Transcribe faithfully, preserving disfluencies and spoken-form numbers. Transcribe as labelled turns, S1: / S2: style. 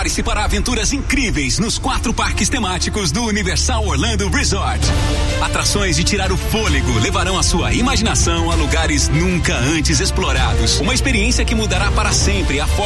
S1: Prepare-se para aventuras incríveis nos quatro parques temáticos do Universal Orlando Resort. Atrações de tirar o fôlego levarão a sua imaginação a lugares nunca antes explorados. Uma experiência que mudará para sempre a forma